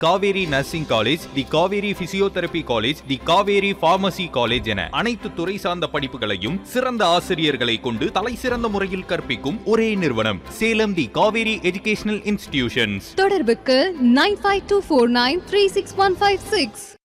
Kaveri nursing college, தி Kaveri physiotherapy college, தி Kaveri pharmacy college என அனைத்து துறை சார்ந்த படிப்புகளையும் சிறந்த ஆசிரியர்களை கொண்டு தலை சிறந்த முறையில் கற்பிக்கும் ஒரே நிறுவனம் சேலம் தி காவேரி எஜுகேஷனல் இன்ஸ்டிடியூஷன்ஸ். தொடர்புக்கு 9524936156.